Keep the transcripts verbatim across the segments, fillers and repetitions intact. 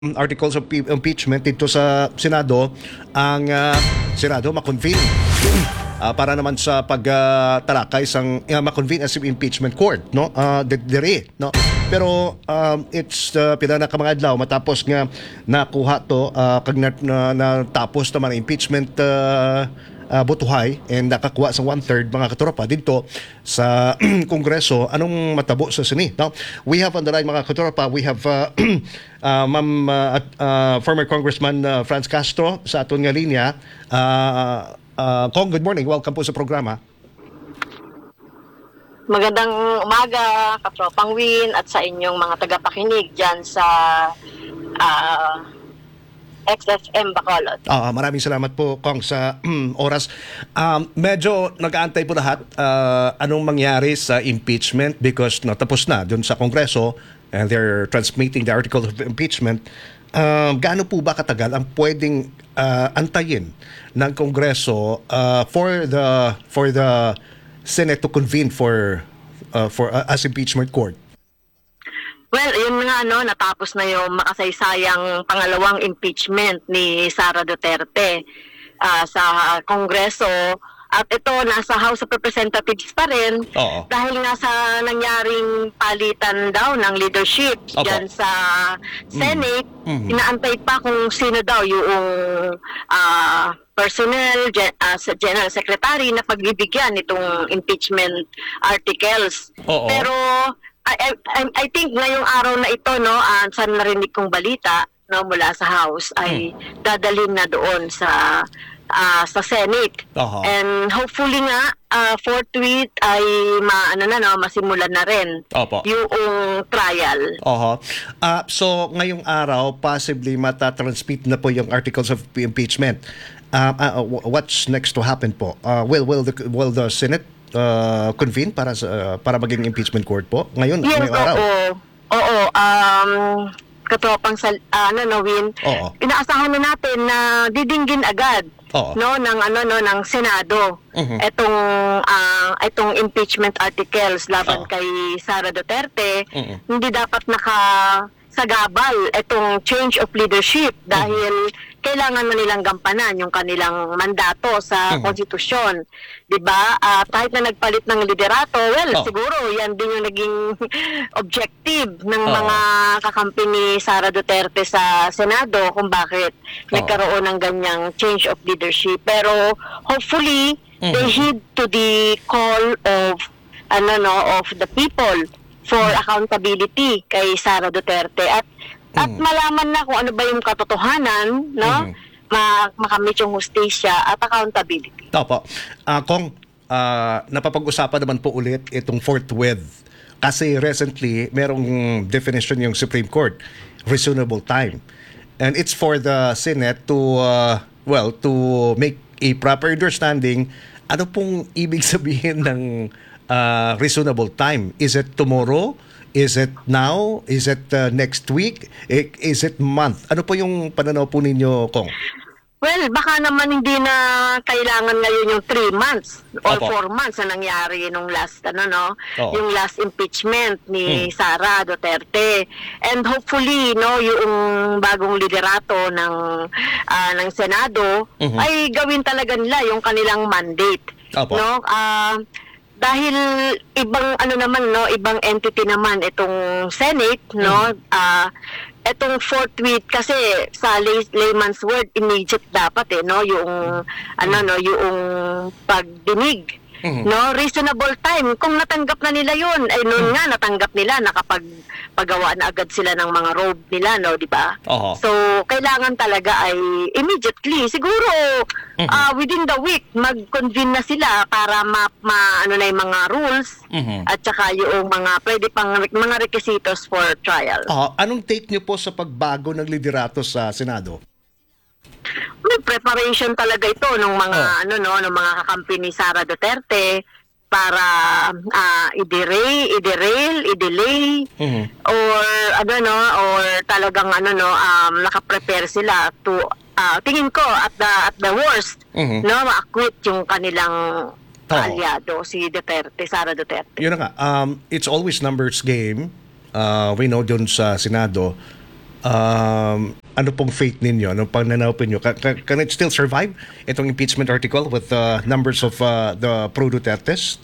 articles of pe- impeachment dito sa Senado, ang ah, Senado makonvene ah, para naman sa pagtalakay sang uh, makonvene as impeachment court, no, uh, dire, no, pero um, it's uh, pinana ka mga adlaw matapos nga nakuha to uh, kag na, na, natapos naman ang impeachment uh, uh, butuhay and nakakuha sa one-third mga katropa dito sa Kongreso. Anong matabo sa sini? No? We have on the line mga katropa, we have uh, uh, Ma'am uh, uh, former Congressman uh, Franz Castro sa aton nga linya. Uh, uh, Kong, good morning. Welcome po sa programa. Magandang umaga, Katropang Win, at sa inyong mga tagapakinig dyan sa uh, X F M Bacolod. Uh, maraming salamat po, Kong, sa oras. Um, medyo nag-aantay po lahat uh, anong mangyari sa impeachment because natapos na dun sa Kongreso and they're transmitting the article of impeachment. Uh, gaano po ba katagal ang pwedeng uh, antayin ng Kongreso uh, for the for the Senate to convene for uh, for uh, as impeachment court? Well, yun nga, no, natapos na yung makasaysayang pangalawang impeachment ni Sara Duterte uh, sa Kongreso. At ito, nasa House of Representatives pa rin. Oo. Dahil nga sa nangyaring palitan daw ng leadership Opo. dyan sa Senate, Mm. inaantay pa kung sino daw yung uh, personnel, gen- uh, sa General Secretary na pagbibigyan itong impeachment articles. Oo. Pero I, I, I think ngayong araw na ito, no, uh, sa narinig kong balita, no, mula sa House, ay dadalhin na doon sa uh, sa Senate. Aha. And hopefully nga, uh, forthwith ay ma, ano na, no, masimulan na rin Opo. yung trial. Oho. Uh, so, ngayong araw, possibly matatransmit na po yung articles of impeachment. Uh, uh, what's next to happen po? Uh, will, will, the, will the Senate uh, convene para sa, para maging impeachment court po? Ngayon, Yes, ngayong araw. oo. Oo. Um, katropang sa, ano, no, Win, Oo. inaasahan na natin na didinggin agad Oo. no ng ano no ng Senado Mhm. etong ah, etong impeachment articles laban Oo. kay Sara Duterte. Mhm. Hindi dapat naka sagabal etong change of leadership dahil kailangan na nilang gampanan yung kanilang mandato sa Mhm. konstitusyon, 'di ba? Ah, kahit na nagpalit ng liderato, well, Oo. siguro yan din yung naging objective ng Oo. mga kakampi ni Sara Duterte sa Senado kung bakit Oo. nagkaroon ng ganyang change of leadership. Pero hopefully Mhm. they heed to the call of ano no of the people for accountability kay Sara Duterte at at Mhm. malaman na kung ano ba yung katotohanan, no? Mhm. Ma- makamit yung hustisya at accountability. Opo. Uh, Kong, uh, napapag-usapan naman po ulit itong forthwith. Kasi recently, merong definition yung Supreme Court, reasonable time. And it's for the Senate to, uh, well, to make a proper understanding. Ano pong ibig sabihin ng uh, reasonable time? Is it tomorrow? Is it now? Is it uh, next week? I- Is it month? Ano po yung pananaw po ninyo, Kong? Well, baka naman hindi na kailangan ngayon yung three months or Opo. four months na nangyari nung last, ano no, Oo. yung last impeachment ni Hmm. Sara Duterte. And hopefully, no, yung bagong liderato ng ah, ng Senado Mhm. ay gawin talaga nila yung kanilang mandate. Opo. No? Ah, dahil ibang ano naman no, ibang entity naman itong Senate, no? Ah, etong forthwith kasi sa lay, layman's word immediate dapat eh no yung ano no yung pagdinig. Mhm. No, reasonable time. Kung natanggap na nila 'yun, ay noon nga natanggap nila nakapag paggawa na agad sila ng mga robe nila, no, di ba? Oo. So, kailangan talaga ay immediately, siguro Mhm. ah, within the week mag-convene na sila para ma, ma ano na yung mga rules Mhm. at saka yung mga pwede pang mga requisitos for trial. Ah, anong take niyo po sa pagbago ng liderato sa Senado? May preparation talaga ito ng mga Oh. ano no, ng mga kakampi ni Sara Duterte para ah, i-derail, i-derail, i-delay Mhm. or ano no, or talagang ano no, um, naka-prepare sila to ah, tingin ko at the at the worst, Mhm. no, ma-acquit yung kanilang Oo. aliado si Duterte, Sara Duterte. Yun na nga, um, it's always numbers game. Uh, we know dun sa Senado, Um, ano pong fate ninyo? Anong pananaw po ninyo? Can, can, can it still survive itong impeachment article with uh, numbers of uh, the pro-Dutertes?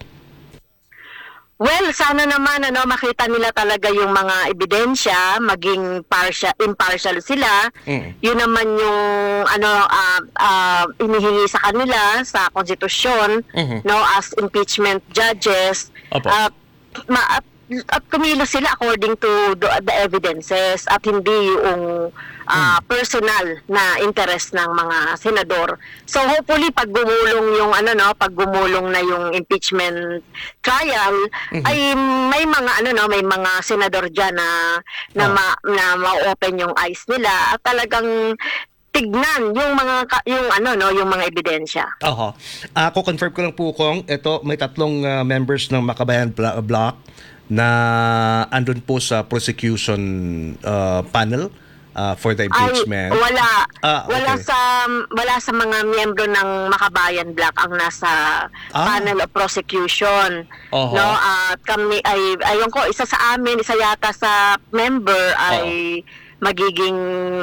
Well, sana naman ano makita nila talaga yung mga ebidensya, maging partial, impartial sila. Mm. Yun naman yung ano ah, ah, inihingi sa kanila sa konstitusyon, Mhm. no, as impeachment judges. Opo. Ah, ma- at, at kumilos sila according to the, the evidences at hindi yung ah, personal na interest ng mga senador. So hopefully pag gumulong yung ano no, pag gumulong na yung impeachment trial ay may mga ano no, may mga senador diyan na na, Oh. ma, na ma-open yung eyes nila at talagang tignan yung mga ka- yung ano no, yung mga ebidensya. Aha. Ako confirm ko lang po kung ito may tatlong uh, members ng Makabayan Bla- Block na andun po sa prosecution uh, panel uh, for the impeachment. Ay, wala. Ah, okay. Wala sa wala sa mga miyembro ng Makabayan Black ang nasa Ah. panel of prosecution. Oho. No, at kami ay ayun ko isa sa amin, isa yata sa member ay magiging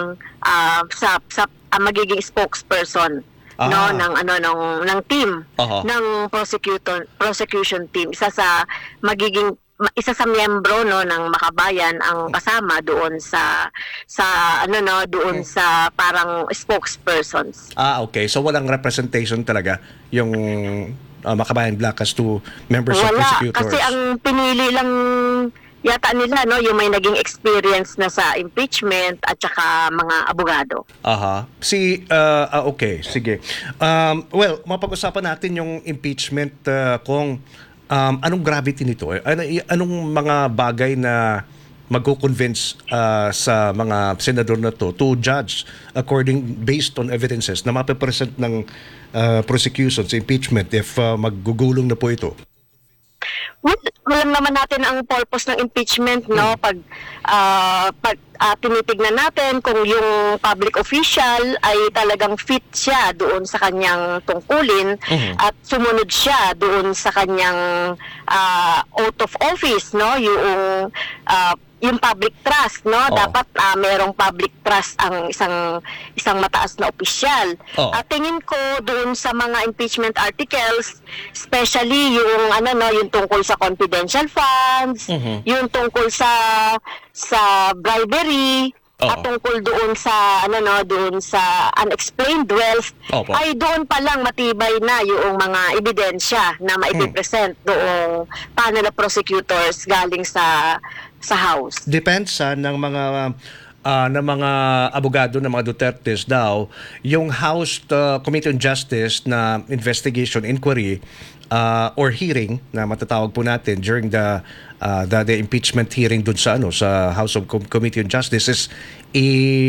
ah, sa sa ah, magiging spokesperson Ah. no ng ano ng ng team Oho. ng prosecutor prosecution team, isa sa magiging ma- isa sa miyembro no ng Makabayan ang kasama doon sa sa ano no doon sa parang spokespersons. Ah, okay. So walang representation talaga yung uh, Makabayan Black as to members of Wala prosecutors. kasi ang pinili lang yata nila no yung may naging experience na sa impeachment at saka mga abogado. Aha. Si, uh, ah, okay, sige. Um, well, mapag-usapan natin yung impeachment uh, kung um, anong gravity nito. Eh? Ano, y- anong mga bagay na magko-convince uh, sa mga senador na to to judge according based on evidences na mapipresent ng uh, prosecution sa impeachment if uh, maggugulong na po ito. Well, alam naman natin ang purpose ng impeachment, no? Pag, ah, pag ah, tinitignan natin kung yung public official ay talagang fit siya doon sa kanyang tungkulin Mhm. at sumunod siya doon sa kanyang ah, oath of office, no? Yung ah, yung public trust, no? Oo. Dapat ah, merong public trust ang isang isang mataas na opisyal. Oo. At tingin ko doon sa mga impeachment articles, especially yung ano no, yung tungkol sa confidential funds, Mhm. yung tungkol sa sa bribery, Oo. at tungkol doon sa ano no, doon sa unexplained wealth, Opo. ay doon pa lang matibay na yung mga ebidensya na maipipresent doong panel of prosecutors galing sa sa House. Depends sa ng mga ah, ng mga abogado ng mga Dutertes daw, yung House uh, Committee on Justice na investigation inquiry uh, or hearing na matatawag po natin during the uh, the, the impeachment hearing dun sa ano sa House of Com- Committee on Justice is i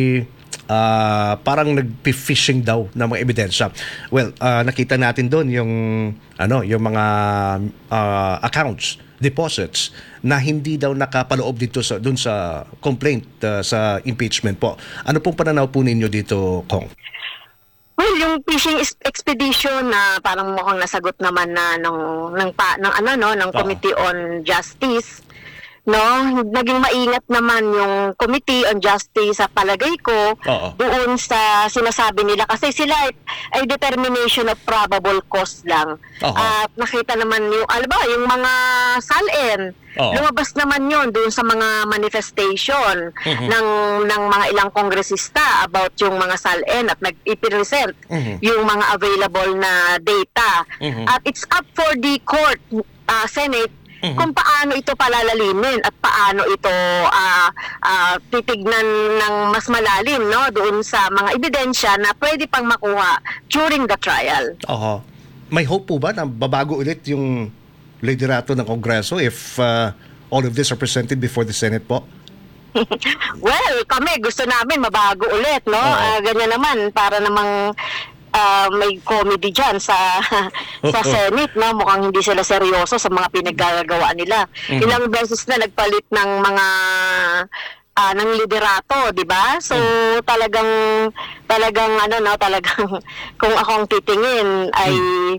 ah, parang nagpi-fishing daw ng mga ebidensya. Well, ah, nakita natin doon yung ano, yung mga ah, accounts, deposits na hindi daw nakapaloob dito sa doon sa complaint ah, sa impeachment po. Ano pong pananaw po ninyo dito, Kong? Well, yung fishing is- expedition na parang mukhang nasagot naman na ng ng pa, ng ano no, ng Oo. Committee on Justice, no? Naging maingat naman yung Committee on Justice sa palagay ko Oo. doon sa sinasabi nila kasi sila ay, ay determination of probable cause lang. Oo. At nakita naman yung alam ba, yung mga salin. Oo. Lumabas naman yun doon sa mga manifestation Mhm. ng ng mga ilang kongresista about yung mga salin at nag-i-present Mhm. yung mga available na data. Mhm. At it's up for the court, uh, Senate, Mhm. kung paano ito palalalimin at paano ito ah, ah, titignan ng mas malalim no doon sa mga ebidensya na pwede pang makuha during the trial. Aha. May hope po ba na babago ulit yung liderato ng Kongreso if uh, all of this are presented before the Senate po? Well, kami gusto namin mabago ulit, no? Oo. Ah, ganyan naman para namang ah, may comedy diyan sa sa Senate, no? Mukhang hindi sila seryoso sa mga pinaggagawa nila. Mhm. Ilang beses na nagpalit ng mga ah, ng liderato, 'di ba? So talagang talagang ano no, talagang kung ako ang titingin ay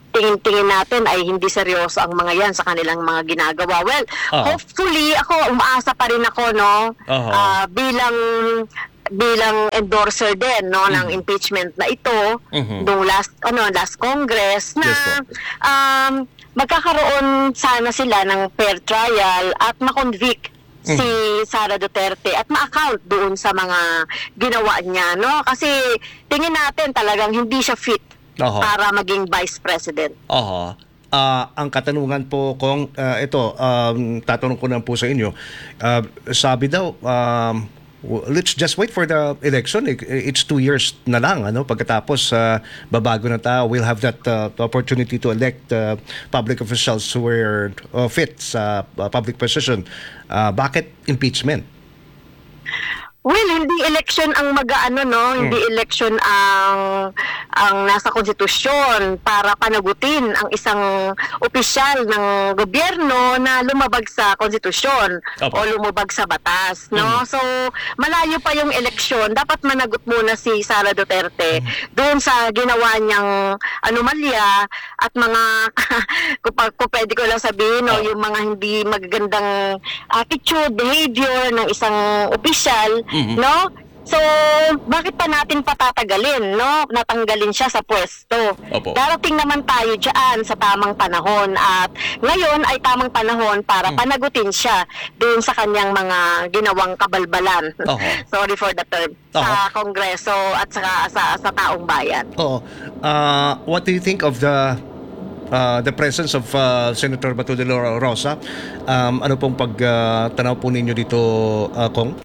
tingin-tingin natin ay hindi seryoso ang mga yan sa kanilang mga ginagawa. Well, Oo. hopefully, ako, umaasa pa rin ako, no, Oo. ah, bilang bilang endorser din no ng impeachment na ito Mhm. nung last ano last Congress na Yes po. um, magkakaroon sana sila ng fair trial at makonvict si Sara Duterte at ma-account doon sa mga ginawa niya, no? Kasi tingin natin talagang hindi siya fit Oho. para maging vice president. Oho. Ah, ang katanungan po kung ah, ito, um, tatanong ko na po sa inyo. Ah, sabi daw, um, w- let's just wait for the election. I- It's two years na lang. Ano? Pagkatapos, uh, babago na tayo. We'll have that uh, opportunity to elect uh, public officials who are uh, fit sa uh, public position. Ah, bakit impeachment? Well, hindi election ang mag-ano, no? Hindi election ang ang nasa konstitusyon para panagutin ang isang opisyal ng gobyerno na lumabag sa konstitusyon Opo. o lumabag sa batas, no? So, malayo pa yung eleksyon. Dapat managot muna si Sara Duterte doon sa ginawa niyang anomalya at mga kung, pa- kung pwede ko lang sabihin, no, Oh. yung mga hindi magagandang attitude, behavior ng isang opisyal, Mhm. no? So, bakit pa natin patatagalin, no? Natanggalin siya sa pwesto. Opo. Darating naman tayo diyan sa tamang panahon at ngayon ay tamang panahon para panagutin siya doon sa kanyang mga ginawang kabalbalan. Oho. Sorry for the term. Sa Kongreso at saka sa, sa taong bayan. Oo. Ah, what do you think of the uh, the presence of uh, Senator Bato de la Rosa? Um, ano pong pagtanaw po ninyo dito, uh, Kong?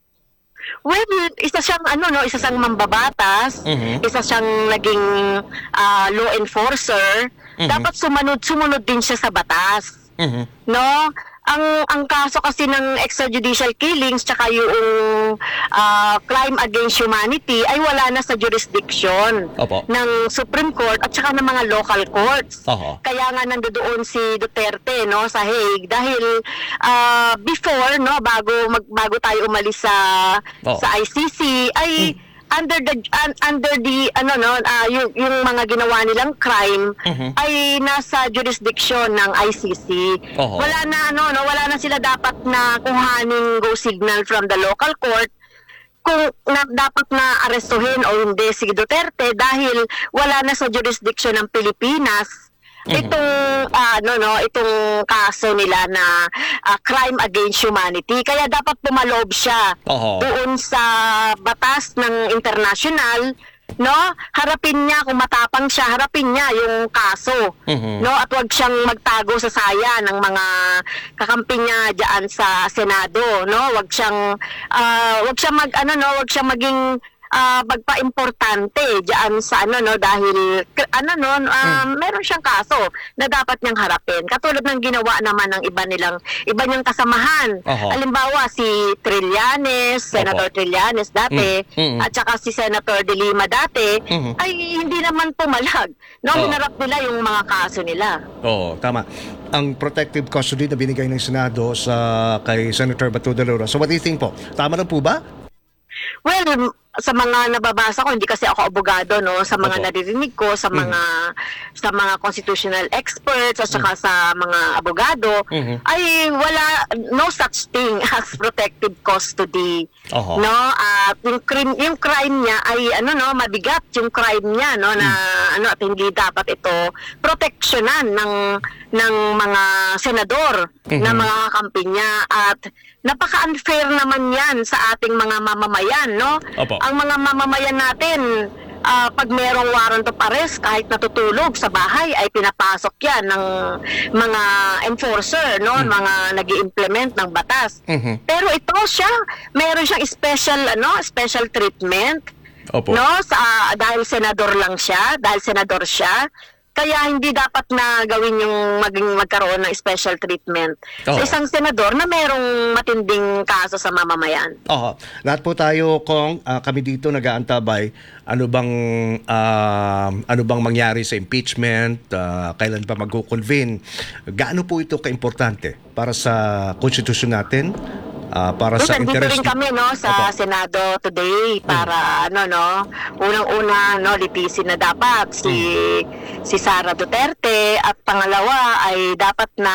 Well, isa siyang ano no, isa siyang mambabatas, Mhm. isa siyang naging ah, law enforcer. Mhm. Dapat sumunod sumunod din siya sa batas. Mhm. No? Ang ang kaso kasi ng extrajudicial killings tsaka yung ah, crime against humanity ay wala na sa jurisdiction Opo. ng Supreme Court at saka ng mga local courts. Oho. Kaya nga nandoon si Duterte no sa Hague dahil ah, before no bago mag, bago tayo umalis sa Oh. sa I C C ay under the un- under the ano no ah, yung, yung mga ginawa nilang crime Mhm. ay nasa jurisdiction ng I C C. Oho. Wala na ano no wala na sila dapat na kuhaning go signal from the local court kung na, dapat na arestuhin o hindi si Duterte dahil wala na sa jurisdiction ng Pilipinas itong ah, ano no itong kaso nila na ah, crime against humanity, kaya dapat pumaloob siya Oho. doon sa batas ng international, no? Harapin niya kung matapang siya, harapin niya yung kaso. Mhm. No, at wag siyang magtago sa saya ng mga kakampi niya diyan sa Senado, no? Wag siyang ah, wag siyang mag ano no, wag siyang maging ah, magpa-importante diyan sa ano no dahil k- ano no ah, meron siyang kaso na dapat niyang harapin. Katulad ng ginawa naman ng iba nilang iba niyang kasamahan. Oho. Halimbawa si Trillanes, Senator Opo. Trillanes dati Mm. Mm. at saka si Senator De Lima dati Mhm. ay hindi naman pumalag. No, Oo. hinarap nila yung mga kaso nila. Oo, tama. Ang protective custody na binigay ng Senado sa kay Senator Bato de la Rosa. So what do you think po? Tama na po ba? Well, sa mga nababasa ko, hindi kasi ako abogado, no, sa mga Opo. naririnig ko, sa mga sa mga constitutional experts at saka sa mga abogado, Mhm. ay wala no such thing as protective custody. Oho. No, at yung crime yung crime niya ay ano no, mabigat yung crime niya no na ano at hindi dapat ito proteksyonan ng ng mga senador na Mhm. mga kakampi niya at napaka-unfair naman yan sa ating mga mamamayan, no? Opo. Ang mga mamamayan natin, ah, pag merong warrant of arrest, kahit natutulog sa bahay, ay pinapasok yan ng mga enforcer, no? Mga nag implement ng batas. Mhm. Pero ito siya, meron siyang special, ano, special treatment, Opo. no? Sa, dahil senador lang siya, dahil senador siya, kaya hindi dapat na gawin yung maging magkaroon ng special treatment Oo. sa isang senador na merong matinding kaso sa mamamayan. Oho. Lahat po tayo kung ah, kami dito nag-aantabay ano bang ah, ano bang mangyari sa impeachment, ah, kailan pa magko-convene. Gaano po ito kaimportante para sa konstitusyon natin? Ah, para So, sa nandito interest rin kami no sa Opo. Senado today para ano no unang-una no litisin na dapat si si Sara Duterte, at pangalawa ay dapat na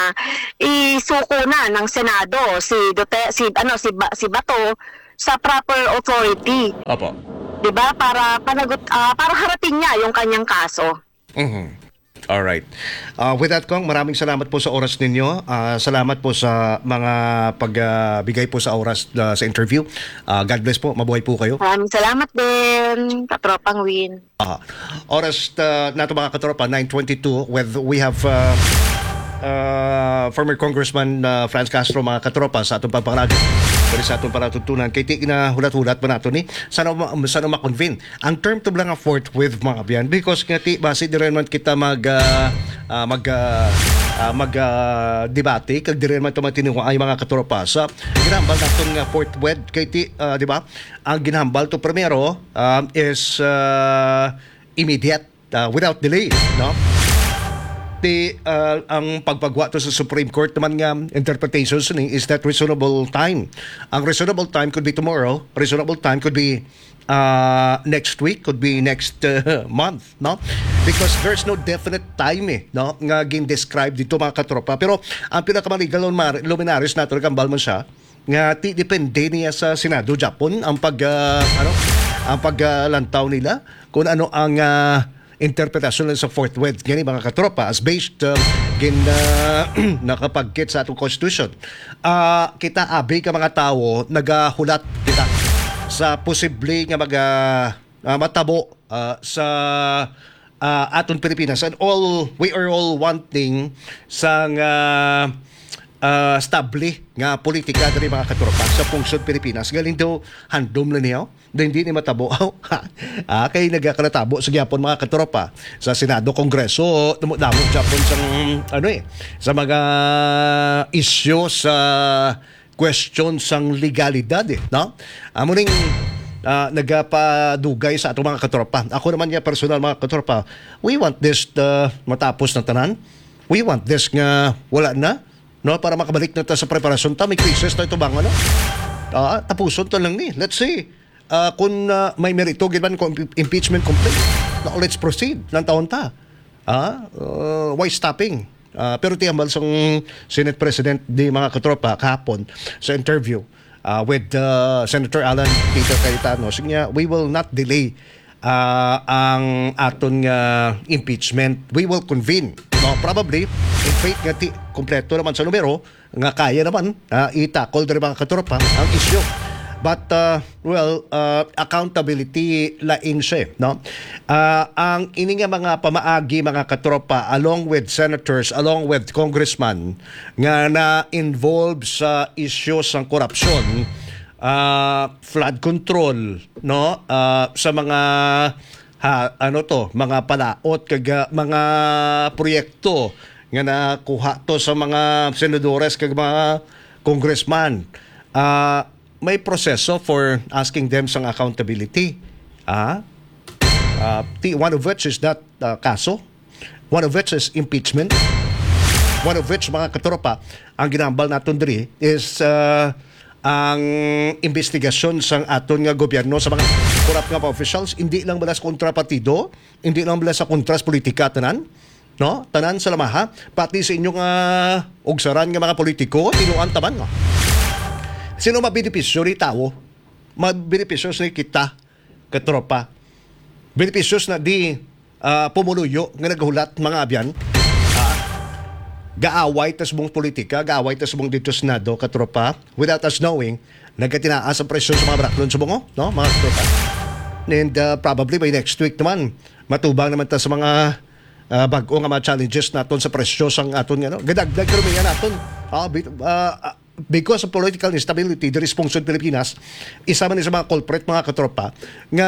isuko na ng Senado si Duterte, si ano si, ba, si Bato sa proper authority. Opo. 'Di ba? Para panagot ah, para harapin niya yung kanyang kaso. Mhm. All right. Uh, with that, Kong, maraming salamat po sa oras ninyo. Uh, salamat po sa mga pagbigay uh, po sa oras uh, sa interview. Uh, God bless po. Mabuhay po kayo. Maraming salamat din, Katropang Win. Uh, oras uh, nato mga katropa, nine twenty-two, with we have uh, uh, former Congressman uh, Franz Castro, mga katropa, sa atong pagpangalaga. Pero sa atong paratutunan, kay ti kinahulat-hulat pa nato ni, sana, sana ma-convene. Ang term to lang ang forthwith mga biyan, because nga ti, base di rin man kita mag, uh, uh, mag, uh, uh, mag uh, debate, kag di rin man ito matinuwa ay mga katropa. Sa ginambal natin nga forthwith, kay ti, uh, di ba? Ang ginambal to primero um, is uh, immediate, uh, without delay, no? Di, uh, ang pagpagwa to sa Supreme Court naman nga interpretations ni is that reasonable time. Ang reasonable time could be tomorrow, reasonable time could be uh, next week, could be next uh, month, no? Because there's no definite time eh, no? Nga gin-describe dito mga katropa. Pero ang pinakamaligal luminaries nato nagambal man siya nga ti depende niya sa Senado Japon ang pag uh, ano ang paglantaw uh, nila kung ano ang uh, interpretasyon sa forthwith gani mga katropa as based uh, gin uh, nakapagkit sa atong constitution. Uh, kita abi ka mga tao nagahulat kita sa posible nga mga uh, matabo uh, sa uh, aton Pilipinas, and all we are all wanting sa uh, uh, stable nga politika diri mga katropa sa pungsod Pilipinas. Galing daw handom na niya dahil hindi ni matabo. ah, kay nagkakalatabo sa gyapon mga katropa sa Senado, Kongreso, dumudamog Japon sa ano eh, sa mga issue sa question sang legalidad eh, no? Amo ning uh, nagapadugay sa atong mga katropa. Ako naman niya personal mga katropa, we want this uh, matapos na tanan. We want this nga wala na, no, para makabalik na ta sa preparasyon ta. May crisis na ito bang ano? Ah, tapuson to lang ni. Let's see. Uh, kung uh, may merito giban ko impeachment complaint, now let's proceed ng taon ta. Ah, uh, why stopping? Uh, pero tiyambal sang Senate President di mga katropa kahapon sa interview uh, with uh, Senator Alan Peter Cayetano, sinya we will not delay uh, ang aton uh, impeachment. We will convene. No, probably in faith nga ti kompleto naman sa numero nga kaya naman uh, i-tackle diri mga katropa ang issue. But, uh, well, uh, accountability lain siya, no? Uh, ang ini nga mga pamaagi, mga katropa, along with senators, along with congressman, nga na-involved sa issues ng korupsyon, uh, flood control, no? Uh, sa mga, ha, ano to, mga palaot, kag mga proyekto, nga nakuha to sa mga senadores, kag mga congressman. Uh, may proseso for asking them some accountability. Ah, uh, one of which is that uh, kaso, one of which is impeachment, one of which mga katropa ang ginambal naton diri is uh, ang investigasyon sa aton nga gobyerno sa mga corrupt nga officials, hindi lang balas kontra partido, hindi lang balas sa kontras politika tanan, no? Tanan sa lamaha, pati sa inyong uh, ugsaran nga mga politiko, tinuan taman no? Sino mabenepisyo ni tao? Mabenepisyo ni kita, katropa. Benepisyos na di uh, pumuluyo nga naghulat mga abyan. Uh, gaaway tas mong politika, gaaway tas mong dito Senado, katropa, without us knowing, nagkatinaas ang presyo sa mga braklon sa bungo, no? Mga katropa. And uh, probably by next week naman, matubang naman ta sa mga uh, bago nga mga challenges naton sa presyo sang aton nga, no? Gadagdag karumihan naton. Ah, uh, because of political instability, the response of Pilipinas, isa man sa mga culprit, mga katropa, nga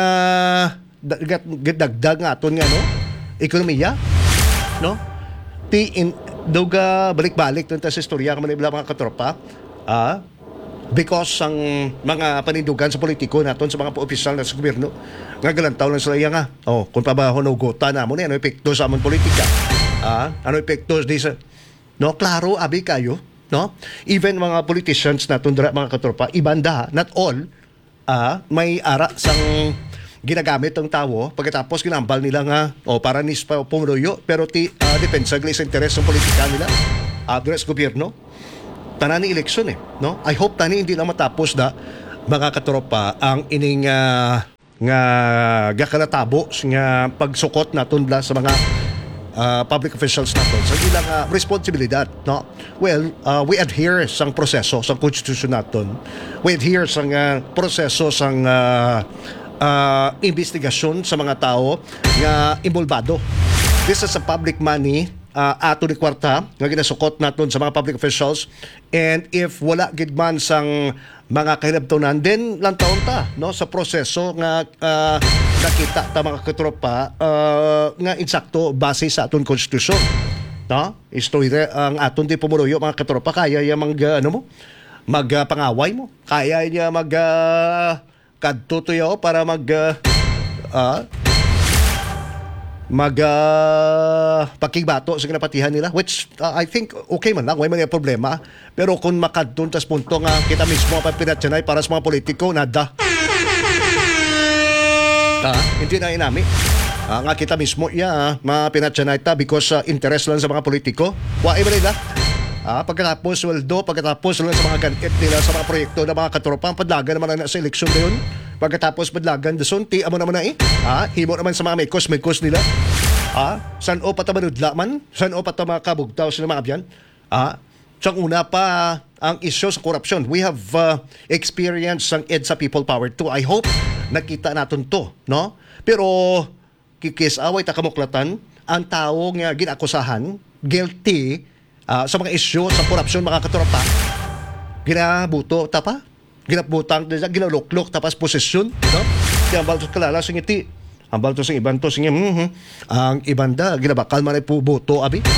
dagdag nga aton nga, no? Ekonomiya, no? Ti in duga balik-balik tanta sa istorya ka manibla mga katropa, ah, because ang mga panindugan sa politiko naton sa mga opisyal na sa gobyerno, nga galantaw lang sila nga, oh, kung pabaho no gota na mo ni ano epekto sa amon politika, ah, ano epekto di sa, no? Klaro abi kayo, no? Even mga politicians na tundra mga katropa, ibanda, not all, ah, may ara sang ginagamit ang tao pagkatapos ginambal nila nga o para nis pa pumuloyo pero ti uh, depensa sa interes ng politika nila address gobyerno tanan ni eleksyon eh no. I hope tani hindi lang matapos na mga katropa ang ining uh, nga gakalatabo nga pagsukot naton bla sa mga uh, public officials naton sa ilang uh, responsibilidad no. Well, uh, we adhere sang proseso sang konstitusyon naton. We adhere sang uh, proseso sang uh, uh, investigasyon sa mga tao nga involvado. This is a public money uh, ato ni kwarta nga ginasukot naton sa mga public officials, and if wala gid man sang mga kahilabtonan din lang taon ta no sa proseso nga uh, nakita ta mga katropa uh, nga insakto base sa aton konstitusyon no. Istorya ang aton di pumuloyo mga katropa kaya ya mag uh, ano mo mag uh, pangaway mo kaya niya mag uh, kadto tuyo para mag uh, uh, mag uh, pakigbato sa kinapatihan nila, which uh, I think okay man lang, may mga problema, pero kung makadton tas punto nga kita mismo pa pinatsanay para sa mga politiko nada ah, hindi na inami ah, nga kita mismo ya mga pinatsanay ta because uh, interest lang sa mga politiko wa iba nila ah, pagkatapos sweldo, pagkatapos lang sa mga ganit nila sa mga proyekto na mga katropa ang padlagan naman na sa eleksyon na yun. Pagkatapos padlagan dason ti amo naman na eh. Ah, himo naman sa mga mekos mekos nila. Ah, san o patamanudla man, san o patama kabugtaw sila mga abyan. Ah, sang una pa ang issue sa korupsyon. We have uh, experienced ang EDSA people power too. I hope nakita naton to, no? Pero kikis away ta kamuklatan ang tao nga ginakusahan guilty uh, sa mga issue sa korupsyon mga katropa. Ginabuto ta pa? Ginapbutang din ginaloklok tapas posisyon no kaya ang balto kalala sing iti ang balto sing iban to sing mm-hmm. ang ibanda ginabakal man ay puboto abi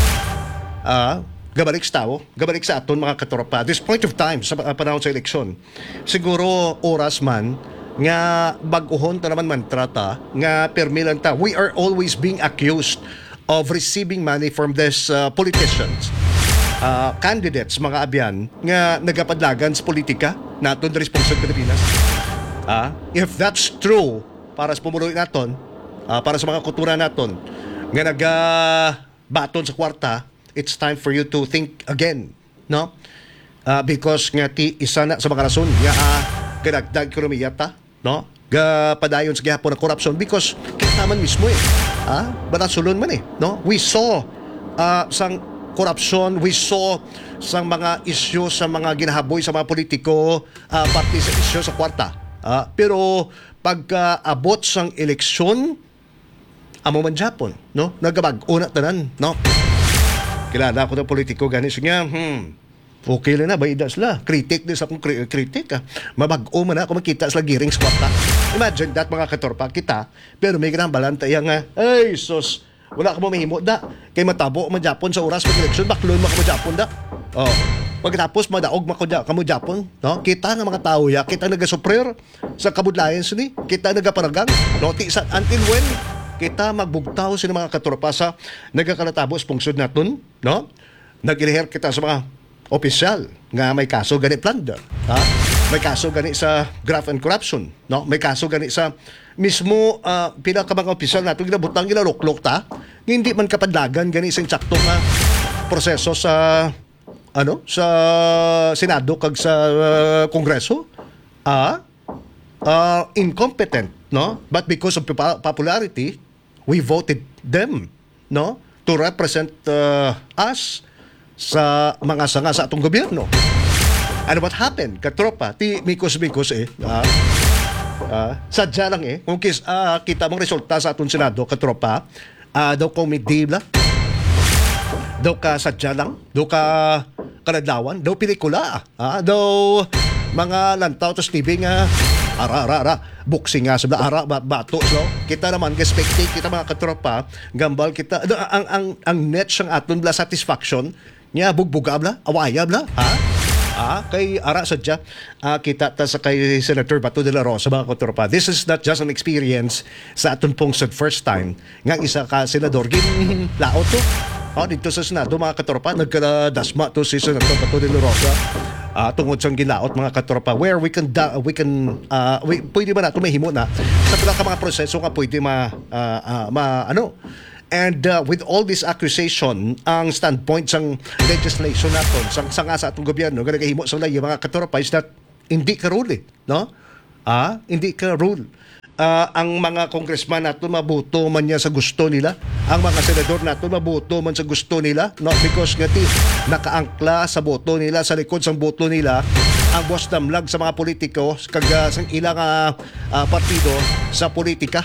ah gabalik sa tao gabalik sa aton mga katropa this point of time sa uh, panahon sa eleksyon siguro oras man nga bag-ohon ta naman mantrata nga permilan ta we are always being accused of receiving money from these uh, politicians uh, candidates mga abyan nga nagapadlagan sa politika naton responsible Pilipinas. Ah, if that's true para sa pumuloy naton, ah, para sa mga kultura naton nga naga baton sa kwarta, it's time for you to think again, no? Ah, because nga ti isa na sa mga rason nga ah, ganagdag ekonomiya ta, no? Ga padayon sa gihapon ng corruption because kita man mismo eh. Ah, banasulon man eh, no? We saw ah, sang corruption, we saw sa mga issue sa mga ginahaboy sa mga politiko uh, pati sa issue sa kwarta. Uh, pero pagkaabot uh, sang eleksyon amo man Japon, no? Nagabag-o na tanan, no? Kilala ko ng politiko gani siya, hmm, okay lang na, bayda sila. Critic din sa akong critic. Ah. Mabag-o man na ako makita sila giring sa kwarta. Imagine that mga katorpa kita, pero may ginambalan tayo nga, ay sus, wala ka mo mahimo da. Kay matabo man Japon sa oras pag eleksyon, baklon mo ka mo Japon da. Oh. Pagkatapos madaog mo ka mo Japon, no? Kita nga mga tao ya, kita naga-superior sa kabudlayan sini, kita nagaparagang, no? Ti sa until when kita magbugtaw sa mga katropa sa nagakalatabos pungsod naton, no? Nagiliher kita sa mga opisyal nga may kaso gani plunder, ha? May kaso gani sa graft and corruption, no? May kaso gani sa mismo uh, pinaka mga opisyal nato ginabutang ginaluklok ta, hindi man kapadlagan gani sa insakto nga proseso sa ano sa Senado kag sa uh, Kongreso, ah uh, incompetent, no? But because of popularity, we voted them, no? To represent uh, us sa mga sanga sa atong gobyerno. And what happened? Katropa, ti mikos-mikos eh. Ah, ah, sadya lang eh. Kung kis, ah, kita mong resulta sa atong Senado, katropa, ah, daw komedi la. Daw ka sadya lang. Daw ka kanadlawan. Daw pelikula. Ah, daw mga lantaw to T V nga ara ara ara boxing nga sa ara ba, bato so kita naman ga spectate kita mga katropa gambal kita ang ang ang net sang aton bla satisfaction nya bugbuga bla awaya bla ha ah kay ara sadya ah, kita ta sa kay Senator Bato de la Rosa mga katropa. This is not just an experience sa aton pong sa first time nga isa ka senador gin laot to oh, dito sa Senado mga katropa nagkadasma to si Senator Bato de la Rosa uh, tungod sa ginaot mga katropa where we can da, we can uh, we, pwede ba nato mahimo na sa pila ka mga proseso nga pwede ma, ah, ah, ma ano. And uh, with all this accusation, ang standpoint sang legislation naton, sang sanga sa atong gobyerno, nga nagahimo sa layo mga katropa is that hindi ka rule, eh, no? Ah, hindi ka rule. Ah, ang mga congressman nato mabuto man niya sa gusto nila, ang mga senador nato mabuto man sa gusto nila, not because nga ti nakaangkla sa boto nila, sa likod sang boto nila ang boss damlag sa mga politiko kag uh, sang ilang uh, uh, partido sa politika.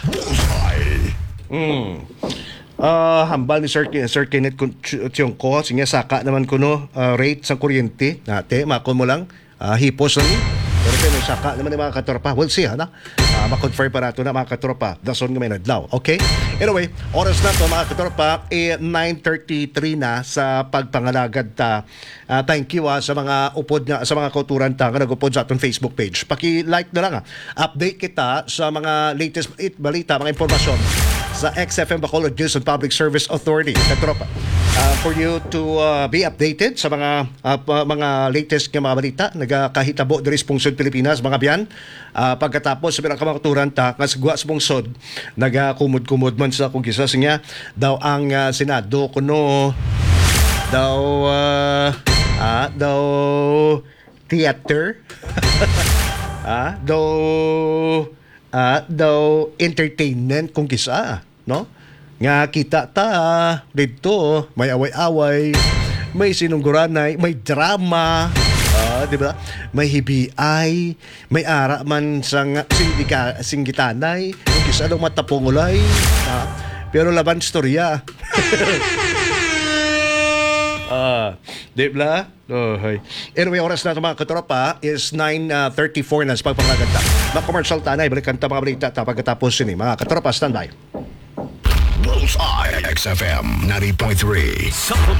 Mm. Uh, hambal ni Sir, Sir Kenneth Tiongco, sige saka naman kuno uh, rate sa kuryente nate, makon mo lang uh, hipos lang ni. Pero tayo saka naman ng mga katropa. We'll see, ha na? Uh, makonfirm pa nato na mga katropa. Dason nga may nadlaw. Okay? Anyway, oras na to mga katropa, eh, nine thirty-three na sa pagpangalagad ta. Uh, thank you ah, sa mga upod nga, sa mga kauturan ta nga nag-upod sa atong Facebook page. Paki-like na lang ah. Update kita sa mga latest it, balita, mga impormasyon sa X F M Bacolod News and Public Service Authority. Katropa. Uh, for you to uh, be updated sa mga uh, mga latest nga mga balita nagakahitabo diri sa Pungsod Pilipinas, mga biyan. Uh, pagkatapos sa pinakamakaturan ta nga sagwa sa Pungsod nagakumod-kumod man sa kung kisa niya daw ang uh, Senado kuno daw uh, ah, daw theater ah, daw ah, daw entertainment kung kisa, no? Nga kita ta dito may away-away, may sinungguranay, may drama, uh, di ba? May hibiay, may ara man sang sindika singgitanay, kung kisa daw matapungulay, uh, pero laban storya. Ah, di ba? Oh, hey. Anyway, oras na ito mga katropa is nine thirty-four na sa pagpangaganda. Mga commercial tanay, balikan ta mga balita ta pagkatapos yun eh. Mga katropa, standby. Bullseye X F M ninety point three.